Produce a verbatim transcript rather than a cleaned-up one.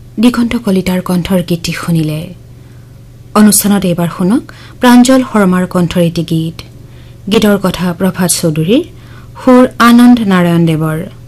দিগন্ত কলিতাৰ কণ্ঠৰ গীতটি শুনিলে অনুষ্ঠানত এবাৰ শুনক প্ৰাঞ্জল শৰ্মাৰ কণ্ঠৰ এটি গীত গীতৰ কথা প্ৰভাত চৌধুৰীৰ সুৰ আনন্দ নাৰায়ণ দেৱৰ